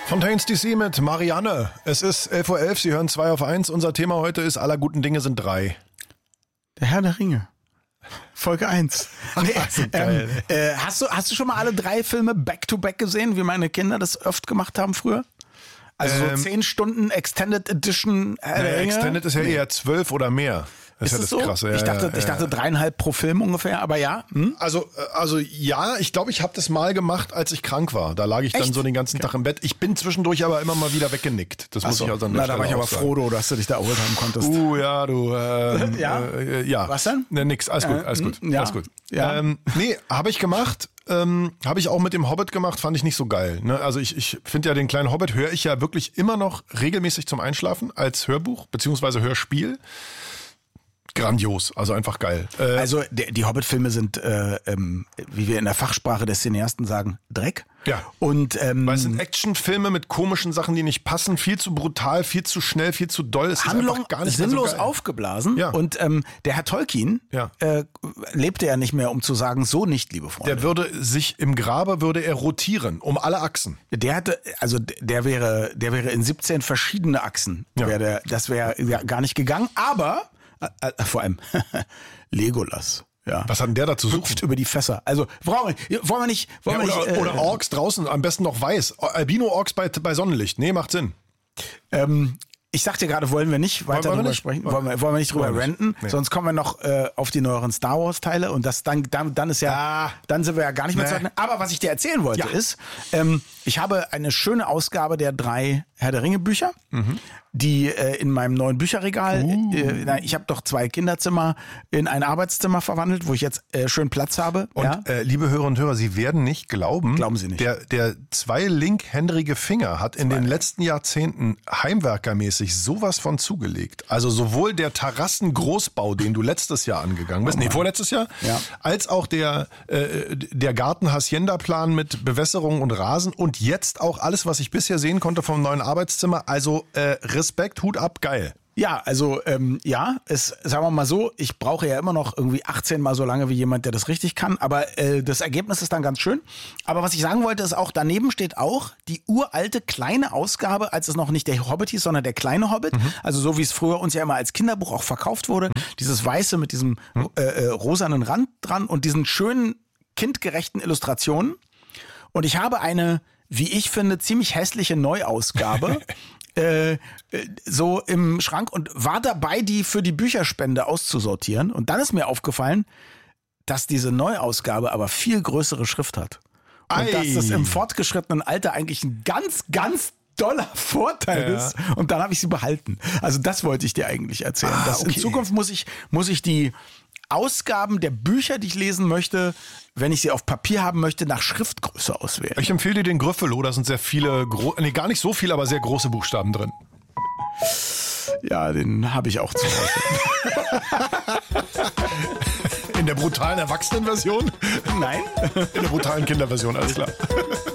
Fontaines DC mit Marianne. Es ist 11:11 Uhr, Sie hören 2 auf 1. Unser Thema heute ist, aller guten Dinge sind 3. Der Herr der Ringe. Folge 1. Nee, geil. Hast du schon mal alle 3 Filme back-to-back gesehen, wie meine Kinder das oft gemacht haben früher? Also so 10 Stunden Extended Edition Herr der Ringe? Extended ist ja eher 12 oder mehr. Das ist ja das so? Krasse. Ich dachte 3,5 pro Film ungefähr, aber ja. Also ja, ich glaube, ich habe das mal gemacht, als ich krank war. Da lag ich dann so den ganzen Tag im Bett. Ich bin zwischendurch aber immer mal wieder weggenickt. Das muss ich also an der da war ich aber froh, dass du dich da erholt haben konntest. Ja, du. Ja. Was denn? Ne, nix. Alles gut. Ja. Alles gut. Ja. Nee, habe ich gemacht. Habe ich auch mit dem Hobbit gemacht, fand ich nicht so geil. Ne? Also ich finde ja den kleinen Hobbit höre ich ja wirklich immer noch regelmäßig zum Einschlafen als Hörbuch beziehungsweise Hörspiel. Grandios, also einfach geil. Also die Hobbit-Filme sind, wie wir in der Fachsprache des Cineasten sagen, Dreck. Ja. Und weil es sind Actionfilme mit komischen Sachen, die nicht passen, viel zu brutal, viel zu schnell, viel zu doll. Es Handlung ist einfach gar nicht mehr sinnlos so geil. aufgeblasen. Ja. Und der Herr Tolkien lebte ja nicht mehr, um zu sagen, so nicht, liebe Freunde. Der würde sich im Grabe rotieren, um alle Achsen. Der wäre in 17 verschiedene Achsen. Ja. Das wäre ja gar nicht gegangen. Aber vor allem Legolas. Ja. Was hat denn der dazu suchen? Hüpft über die Fässer. Also wollen wir nicht. Oder Orks draußen, am besten noch weiß. Albino-Orks bei Sonnenlicht. Nee, macht Sinn. Ich sagte gerade, wollen wir nicht weiter Wollen wir drüber nicht? sprechen? Wollen wir nicht drüber ranten? Nee. Sonst kommen wir noch auf die neueren Star Wars Teile und das dann ist ja, dann sind wir ja gar nicht mehr zu. Aber was ich dir erzählen wollte ist, ich habe eine schöne Ausgabe der 3 Herr der Ringe Bücher, die in meinem neuen Bücherregal, ich habe doch 2 Kinderzimmer in ein Arbeitszimmer verwandelt, wo ich jetzt schön Platz habe. Und liebe Hörer und Hörer, Sie werden nicht glauben. Glauben Sie nicht. Der 2 linkhändige Finger hat in den letzten Jahrzehnten heimwerkermäßig sowas von zugelegt. Also sowohl der Terrassengroßbau, den du letztes Jahr angegangen bist, vorletztes Jahr, als auch der Garten-Hacienda-Plan mit Bewässerung und Rasen und jetzt auch alles, was ich bisher sehen konnte vom neuen Arbeitszimmer. Also Respekt, Hut ab, geil. Ja, also sagen wir mal so, ich brauche ja immer noch irgendwie 18 Mal so lange wie jemand, der das richtig kann, aber das Ergebnis ist dann ganz schön. Aber was ich sagen wollte, ist auch, daneben steht auch die uralte kleine Ausgabe, als es noch nicht der Hobbit hieß, sondern der kleine Hobbit. Also so wie es früher uns ja immer als Kinderbuch auch verkauft wurde. Dieses Weiße mit diesem rosanen Rand dran und diesen schönen kindgerechten Illustrationen. Und ich habe eine, wie ich finde, ziemlich hässliche Neuausgabe so im Schrank und war dabei, die für die Bücherspende auszusortieren. Und dann ist mir aufgefallen, dass diese Neuausgabe aber viel größere Schrift hat. Und dass das im fortgeschrittenen Alter eigentlich ein ganz, ganz doller Vorteil ist. Und dann habe ich sie behalten. Also das wollte ich dir eigentlich erzählen. In Zukunft muss ich die Ausgaben der Bücher, die ich lesen möchte, wenn ich sie auf Papier haben möchte, nach Schriftgröße auswählen. Ich empfehle dir den Gryffalo, da sind sehr viele, gar nicht so viele, aber sehr große Buchstaben drin. Ja, den habe ich auch zu Hause. In der brutalen Erwachsenenversion? Nein. In der brutalen Kinderversion, alles klar.